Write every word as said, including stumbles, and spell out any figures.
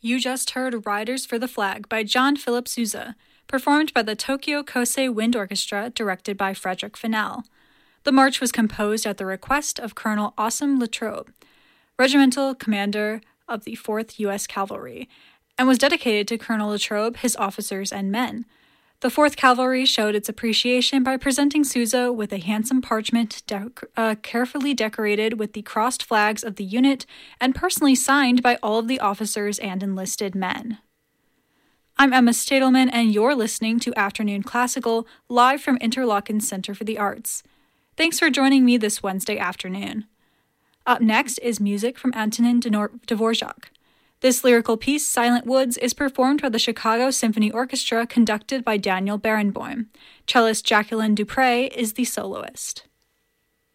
You just heard Riders for the Flag by John Philip Sousa, performed by the Tokyo Kosei Wind Orchestra, directed by Frederick Fennell. The march was composed at the request of Colonel Aussem Latrobe, regimental commander of the fourth U S Cavalry, and was dedicated to Colonel Latrobe, his officers, and men. The fourth Cavalry showed its appreciation by presenting Sousa with a handsome parchment dec- uh, carefully decorated with the crossed flags of the unit and personally signed by all of the officers and enlisted men. I'm Emma Stadelman, and you're listening to Afternoon Classical, live from Interlochen Center for the Arts. Thanks for joining me this Wednesday afternoon. Up next is music from Antonin Dvorak. This lyrical piece, Silent Woods, is performed by the Chicago Symphony Orchestra, conducted by Daniel Barenboim. Cellist Jacqueline Dupre is the soloist.